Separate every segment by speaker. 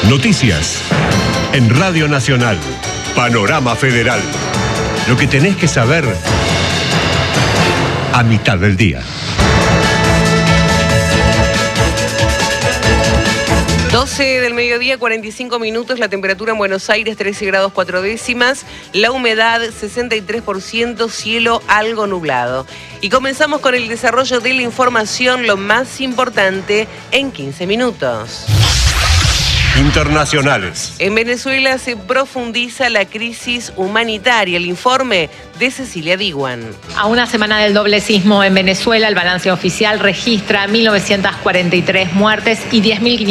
Speaker 1: Noticias en Radio Nacional. Panorama Federal. Lo que tenés que saber a mitad del día.
Speaker 2: 12 del mediodía, 45 minutos, la temperatura en Buenos Aires 13 grados 4 décimas, la humedad 63%, cielo algo nublado. Y comenzamos con el desarrollo de la información, lo más importante en 15 minutos.
Speaker 1: Internacionales.
Speaker 2: En Venezuela se profundiza la crisis humanitaria. El informe de Cecilia Diwan.
Speaker 3: A una semana del doble sismo en Venezuela, el balance oficial registra 1.943 muertes y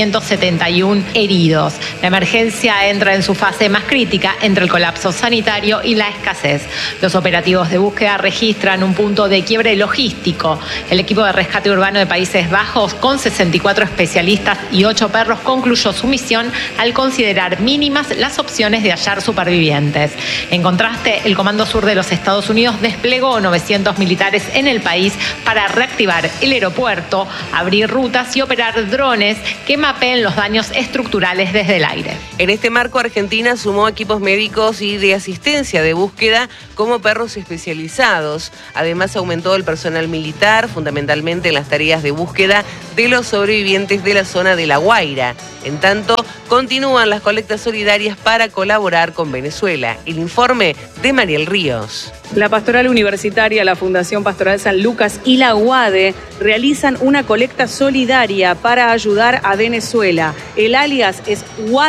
Speaker 3: 10.571 heridos. La emergencia entra en su fase más crítica entre el colapso sanitario y la escasez. Los operativos de búsqueda registran un punto de quiebre logístico. El equipo de rescate urbano de Países Bajos, con 64 especialistas y 8 perros, concluyó su misión al considerar mínimas las opciones de hallar supervivientes. En contraste, el Comando Sur de los Estados Unidos desplegó 900 militares en el país para reactivar el aeropuerto, abrir rutas y operar drones que mapeen los daños estructurales desde el aire.
Speaker 2: En este marco, Argentina sumó equipos médicos y de asistencia de búsqueda como perros especializados. Además, aumentó el personal militar, fundamentalmente en las tareas de búsqueda de los sobrevivientes de la zona de La Guaira. En tanto, continúan las colectas solidarias para colaborar con Venezuela. El informe de Mariel Ríos.
Speaker 4: La Pastoral Universitaria, la Fundación Pastoral San Lucas y la UADE realizan una colecta solidaria para ayudar a Venezuela. El alias es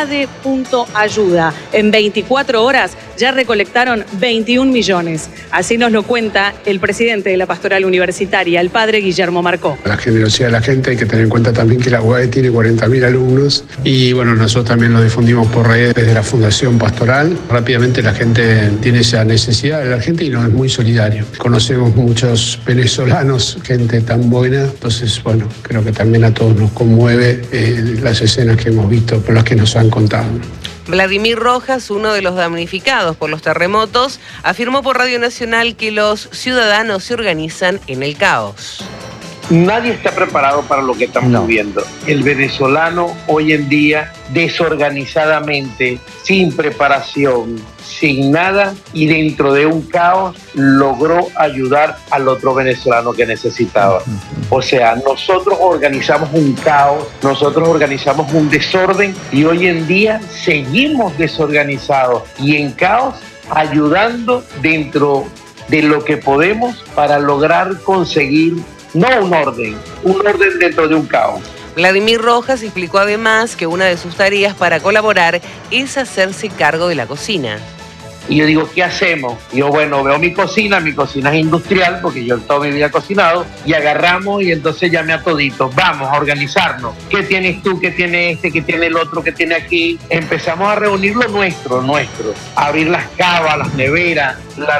Speaker 4: UADE.ayuda. En 24 horas ya recolectaron 21 millones. Así nos lo cuenta el presidente de la Pastoral Universitaria, el padre Guillermo Marcó.
Speaker 5: La generosidad de la gente, hay que tener en cuenta también que la UADE tiene 40.000 alumnos y bueno, nosotros también lo difundimos por redes desde la Fundación Pastoral. Rápidamente la gente tiene esa necesidad, el argentino es muy solidario. Conocemos muchos venezolanos, gente tan buena, entonces bueno, creo que también a todos nos conmueve las escenas que hemos visto por las que nos han contado.
Speaker 2: Vladimir Rojas, uno de los damnificados por los terremotos, afirmó por Radio Nacional que los ciudadanos se organizan en el caos.
Speaker 6: Nadie está preparado para lo que estamos viviendo. El venezolano hoy en día, desorganizadamente, sin preparación, sin nada y dentro de un caos, logró ayudar al otro venezolano que necesitaba. O sea, nosotros organizamos un caos, nosotros organizamos un desorden y hoy en día seguimos desorganizados y en caos, ayudando dentro de lo que podemos para lograr conseguir no un orden dentro de un caos.
Speaker 2: Vladimir Rojas explicó además que una de sus tareas para colaborar es hacerse cargo de la cocina.
Speaker 6: Y yo digo, ¿qué hacemos? Y yo, bueno, veo mi cocina es industrial, porque yo toda mi vida he cocinado, y agarramos y entonces llamé a toditos, vamos a organizarnos. ¿Qué tienes tú? ¿Qué tiene este? ¿Qué tiene el otro? ¿Qué tiene aquí? Empezamos a reunir lo nuestro, abrir las cavas, las neveras,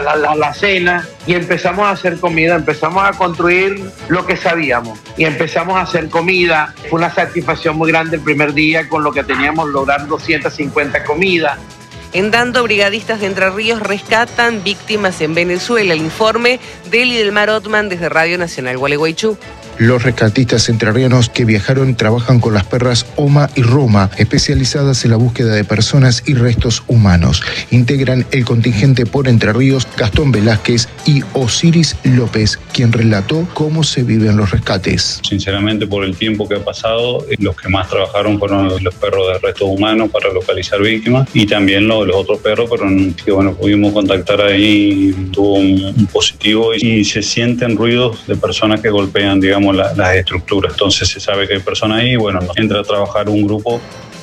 Speaker 6: la cena, y empezamos a hacer comida, empezamos a construir lo que sabíamos, y empezamos a hacer comida. Fue una satisfacción muy grande el primer día con lo que teníamos, lograr 250 comidas.
Speaker 2: En tanto, brigadistas de Entre Ríos rescatan víctimas en Venezuela. El informe de Lidelmar Ottman desde Radio Nacional Gualeguaychú.
Speaker 7: Los rescatistas entrerrianos que viajaron trabajan con las perras Oma y Roma, especializadas en la búsqueda de personas y restos humanos. Integran el contingente por Entre Ríos Gastón Velázquez y Osiris López, quien relató cómo se viven los rescates.
Speaker 8: Sinceramente, por el tiempo que ha pasado, los que más trabajaron fueron los perros de restos humanos para localizar víctimas y también los otros perros, pero que bueno, pudimos contactar ahí, tuvo un positivo y se sienten ruidos de personas que golpean, digamos, las estructuras. Entonces se sabe que hay personas ahí, bueno, entra a trabajar un grupo.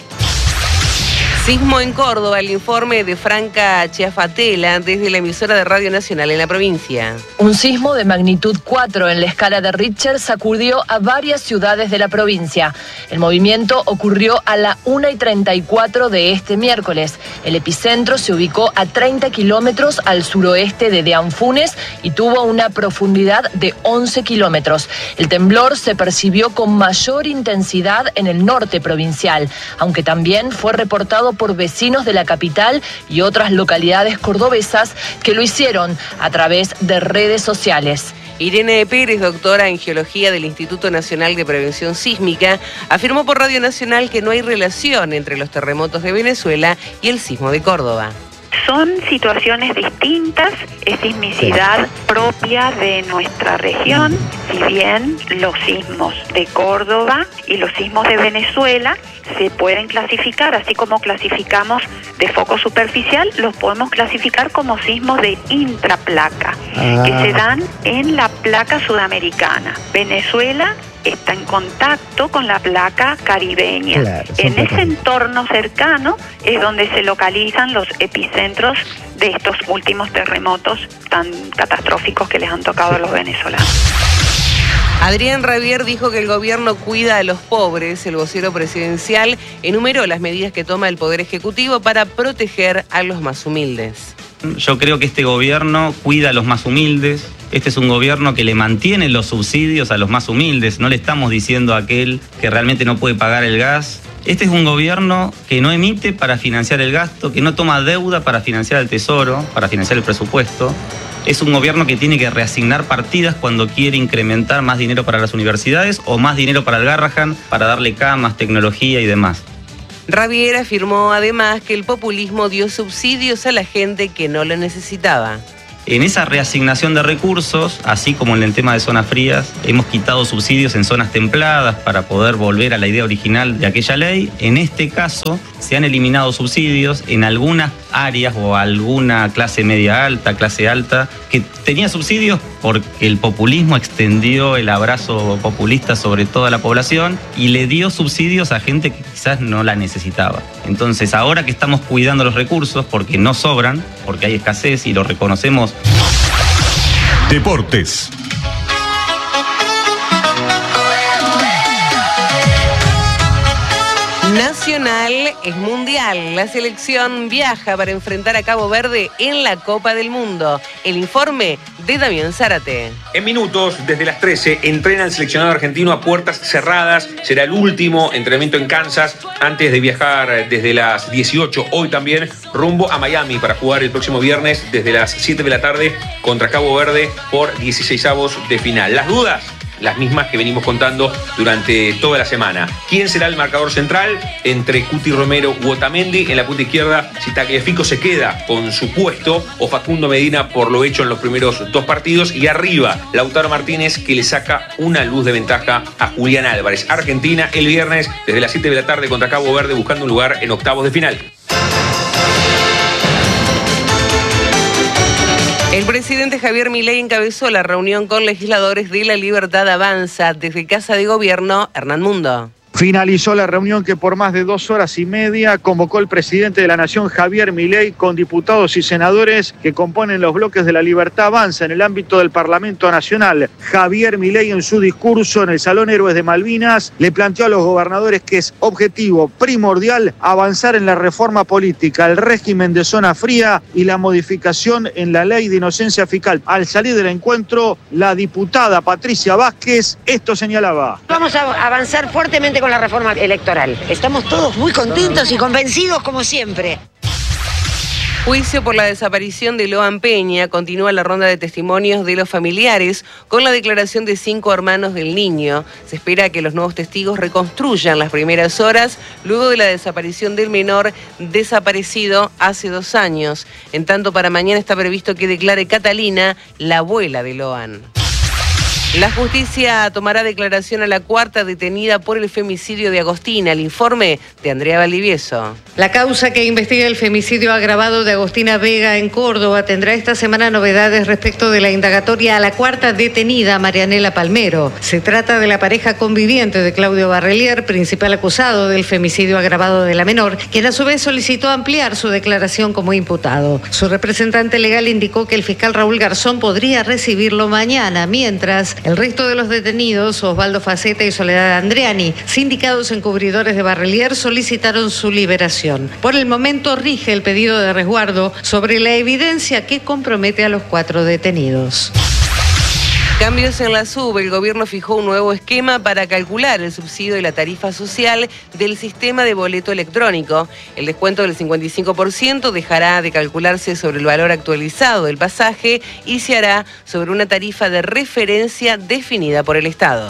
Speaker 2: Sismo en Córdoba, el informe de Franca Chiafatela desde la emisora de Radio Nacional en la provincia.
Speaker 9: Un sismo de magnitud 4 en la escala de Richter sacudió a varias ciudades de la provincia. El movimiento ocurrió a la 1:34 de este miércoles. El epicentro se ubicó a 30 kilómetros al suroeste de Deanfunes y tuvo una profundidad de 11 kilómetros. El temblor se percibió con mayor intensidad en el norte provincial, aunque también fue reportado por vecinos de la capital y otras localidades cordobesas que lo hicieron a través de redes sociales.
Speaker 2: Irene Pérez, doctora en Geología del Instituto Nacional de Prevención Sísmica, afirmó por Radio Nacional que no hay relación entre los terremotos de Venezuela y el sismo de Córdoba.
Speaker 10: Son situaciones distintas, es sismicidad propia de nuestra región, si bien los sismos de Córdoba y los sismos de Venezuela se pueden clasificar, así como clasificamos de foco superficial, los podemos clasificar como sismos de intraplaca, que se dan en la placa sudamericana. Venezuela está en contacto con la placa caribeña. Claro, en ese entorno cercano es donde se localizan los epicentros de estos últimos terremotos tan catastróficos que les han tocado a los venezolanos.
Speaker 2: Adrián Rabier dijo que el gobierno cuida a los pobres. El vocero presidencial enumeró las medidas que toma el Poder Ejecutivo para proteger a los más humildes.
Speaker 11: Yo creo que este gobierno cuida a los más humildes. Este es un gobierno que le mantiene los subsidios a los más humildes. No le estamos diciendo a aquel que realmente no puede pagar el gas. Este es un gobierno que no emite para financiar el gasto, que no toma deuda para financiar el tesoro, para financiar el presupuesto. Es un gobierno que tiene que reasignar partidas cuando quiere incrementar más dinero para las universidades o más dinero para el Garrahan, para darle camas, tecnología y demás.
Speaker 2: Rabier afirmó además que el populismo dio subsidios a la gente que no lo necesitaba.
Speaker 11: En esa reasignación de recursos, así como en el tema de zonas frías, hemos quitado subsidios en zonas templadas para poder volver a la idea original de aquella ley. En este caso, se han eliminado subsidios en algunas áreas o alguna clase media alta, clase alta, que tenía subsidios porque el populismo extendió el abrazo populista sobre toda la población y le dio subsidios a gente que quizás no la necesitaba. Entonces, ahora que estamos cuidando los recursos, porque no sobran, porque hay escasez y lo reconocemos.
Speaker 1: Deportes.
Speaker 2: Nacional es mundial. La selección viaja para enfrentar a Cabo Verde en la Copa del Mundo. El informe de Damián Zárate.
Speaker 12: En minutos, desde las 13, entrena el seleccionado argentino a puertas cerradas. Será el último entrenamiento en Kansas antes de viajar desde las 18, hoy también, rumbo a Miami para jugar el próximo viernes desde las 7 de la tarde contra Cabo Verde por 16avos de final. Las dudas, las mismas que venimos contando durante toda la semana. ¿Quién será el marcador central? Entre Cuti Romero u Otamendi. En la punta izquierda, si Tagliafico se queda con su puesto o Facundo Medina por lo hecho en los primeros dos partidos. Y arriba, Lautaro Martínez, que le saca una luz de ventaja a Julián Álvarez. Argentina el viernes desde las 7 de la tarde contra Cabo Verde, buscando un lugar en octavos de final.
Speaker 2: El presidente Javier Milei encabezó la reunión con legisladores de La Libertad Avanza. Desde Casa de Gobierno, Hernán Mundo.
Speaker 13: Finalizó la reunión que por más de 2 horas y media convocó el presidente de la Nación, Javier Milei, con diputados y senadores que componen los bloques de La Libertad Avanza en el ámbito del Parlamento Nacional. Javier Milei, en su discurso en el Salón Héroes de Malvinas, le planteó a los gobernadores que es objetivo primordial avanzar en la reforma política, el régimen de zona fría y la modificación en la ley de inocencia fiscal. Al salir del encuentro, la diputada Patricia Vázquez esto señalaba.
Speaker 14: Vamos a avanzar fuertemente con la reforma electoral. Estamos todos muy contentos y convencidos como siempre.
Speaker 2: Juicio por la desaparición de Loan Peña. Continúa la ronda de testimonios de los familiares con la declaración de 5 hermanos del niño. Se espera que los nuevos testigos reconstruyan las primeras horas luego de la desaparición del menor desaparecido hace 2 años. En tanto, para mañana está previsto que declare Catalina, la abuela de Loan. La justicia tomará declaración a la 4ª detenida por el femicidio de Agostina. El informe de Andrea Valdivieso.
Speaker 15: La causa que investiga el femicidio agravado de Agostina Vega en Córdoba tendrá esta semana novedades respecto de la indagatoria a la 4ª detenida, Marianela Palmero. Se trata de la pareja conviviente de Claudio Barrelier, principal acusado del femicidio agravado de la menor, quien a su vez solicitó ampliar su declaración como imputado. Su representante legal indicó que el fiscal Raúl Garzón podría recibirlo mañana, mientras el resto de los detenidos, Osvaldo Faceta y Soledad Andriani, sindicados encubridores de Barrelier, solicitaron su liberación. Por el momento rige el pedido de resguardo sobre la evidencia que compromete a los 4 detenidos.
Speaker 2: Cambios en la SUB. El gobierno fijó un nuevo esquema para calcular el subsidio de la tarifa social del sistema de boleto electrónico. El descuento del 55% dejará de calcularse sobre el valor actualizado del pasaje y se hará sobre una tarifa de referencia definida por el Estado.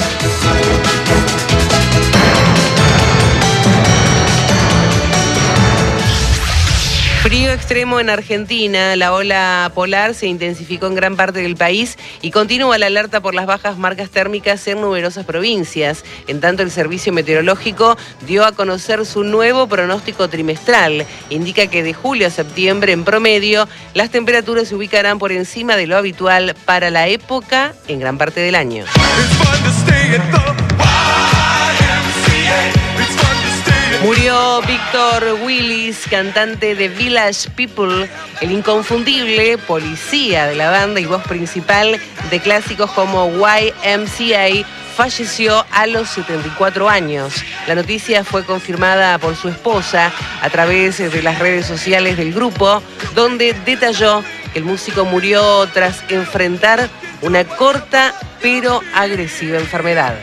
Speaker 2: Frío extremo en Argentina. La ola polar se intensificó en gran parte del país y continúa la alerta por las bajas marcas térmicas en numerosas provincias. En tanto, el Servicio Meteorológico dio a conocer su nuevo pronóstico trimestral. Indica que de julio a septiembre, en promedio, las temperaturas se ubicarán por encima de lo habitual para la época en gran parte del año. Murió Víctor Willis, cantante de Village People, el inconfundible policía de la banda y voz principal de clásicos como YMCA. Falleció a los 74 años. La noticia fue confirmada por su esposa a través de las redes sociales del grupo, donde detalló que el músico murió tras enfrentar una corta pero agresiva enfermedad.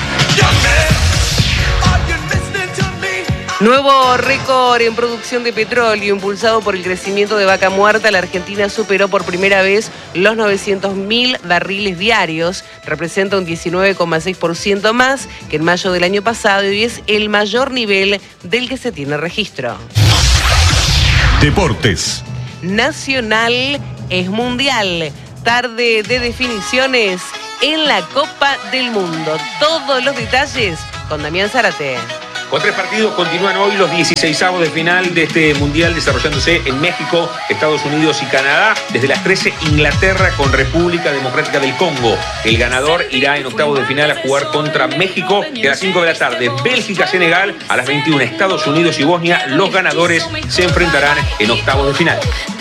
Speaker 2: Nuevo récord en producción de petróleo. Impulsado por el crecimiento de Vaca Muerta, la Argentina superó por primera vez los 900.000 barriles diarios. Representa un 19,6% más que en mayo del año pasado y es el mayor nivel del que se tiene registro.
Speaker 1: Deportes.
Speaker 2: Nacional es mundial. Tarde de definiciones en la Copa del Mundo. Todos los detalles con Damián Zárate.
Speaker 12: Con 3 partidos continúan hoy los 16avos de final de este mundial desarrollándose en México, Estados Unidos y Canadá. Desde las 13, Inglaterra con República Democrática del Congo. El ganador irá en octavos de final a jugar contra México. Y a las 5 de la tarde, Bélgica-Senegal. A las 21, Estados Unidos y Bosnia. Los ganadores se enfrentarán en octavos de final.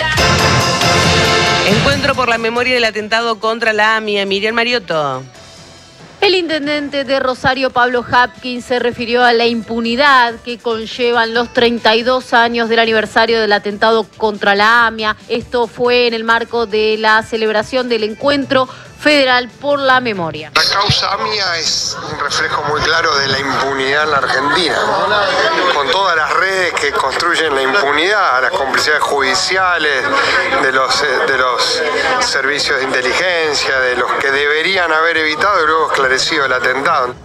Speaker 2: Encuentro por la memoria del atentado contra la AMIA. Miriam Mariotto.
Speaker 16: El intendente de Rosario, Pablo Hapkins, se refirió a la impunidad que conllevan los 32 años del aniversario del atentado contra la AMIA. Esto fue en el marco de la celebración del Encuentro Federal por la Memoria.
Speaker 17: La causa AMIA es un reflejo muy claro de la impunidad en la Argentina, con todas las redes que construyen la impunidad, las complicidades judiciales, de los servicios de inteligencia, de los que deberían haber evitado y luego esclarecido el atentado.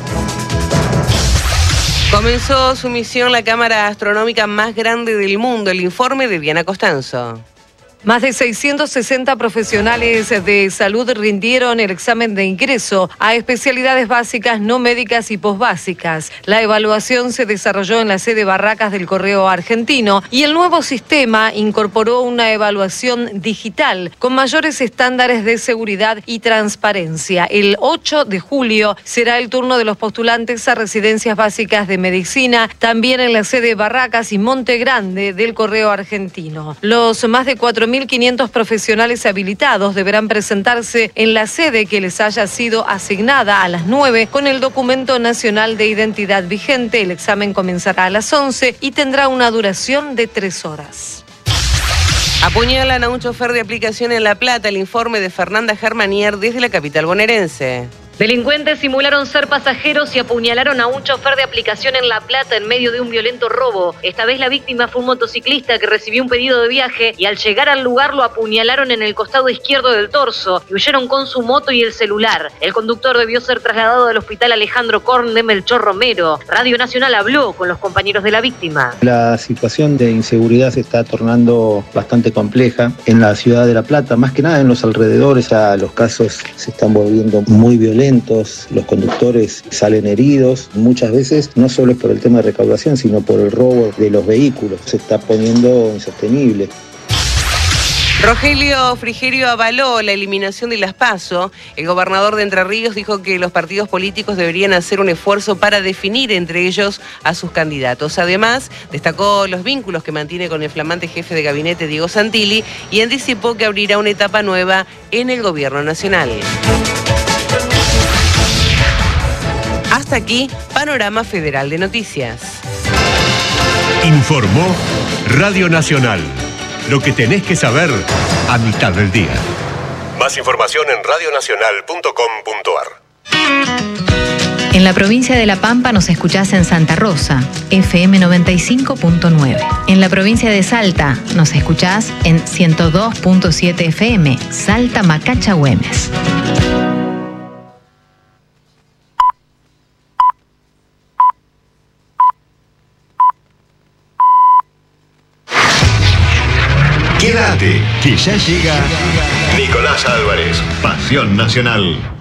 Speaker 2: Comenzó su misión la cámara astronómica más grande del mundo. El informe de Diana Costanzo.
Speaker 18: Más de 660 profesionales de salud rindieron el examen de ingreso a especialidades básicas, no médicas y posbásicas. La evaluación se desarrolló en la sede Barracas del Correo Argentino y el nuevo sistema incorporó una evaluación digital con mayores estándares de seguridad y transparencia. El 8 de julio será el turno de los postulantes a residencias básicas de medicina, también en la sede Barracas y Monte Grande del Correo Argentino. Los más de 4.500 profesionales habilitados deberán presentarse en la sede que les haya sido asignada a las 9 con el documento nacional de identidad vigente. El examen comenzará a las 11 y tendrá una duración de 3 horas.
Speaker 2: Apuñalan a un chofer de aplicación en La Plata. El informe de Fernanda Germanier desde la capital bonaerense.
Speaker 3: Delincuentes simularon ser pasajeros y apuñalaron a un chofer de aplicación en La Plata en medio de un violento robo. Esta vez la víctima fue un motociclista que recibió un pedido de viaje y al llegar al lugar lo apuñalaron en el costado izquierdo del torso y huyeron con su moto y el celular. El conductor debió ser trasladado al hospital Alejandro Korn de Melchor Romero. Radio Nacional habló con los compañeros de la víctima.
Speaker 19: La situación de inseguridad se está tornando bastante compleja en la ciudad de La Plata, más que nada en los alrededores. Ya los casos se están volviendo muy violentos. Los conductores salen heridos, muchas veces no solo es por el tema de recaudación, sino por el robo de los vehículos. Se está poniendo insostenible.
Speaker 2: Rogelio Frigerio avaló la eliminación de las PASO. El gobernador de Entre Ríos dijo que los partidos políticos deberían hacer un esfuerzo para definir entre ellos a sus candidatos. Además, destacó los vínculos que mantiene con el flamante jefe de gabinete Diego Santilli y anticipó que abrirá una etapa nueva en el gobierno nacional. Hasta aquí, Panorama Federal de Noticias.
Speaker 1: Informó Radio Nacional. Lo que tenés que saber a mitad del día. Más información en radionacional.com.ar.
Speaker 20: En la provincia de La Pampa nos escuchás en Santa Rosa, FM 95.9. En la provincia de Salta nos escuchás en 102.7 FM, Salta Macacha Güemes.
Speaker 1: Quédate, que ya llega Nicolás Álvarez, Pasión Nacional.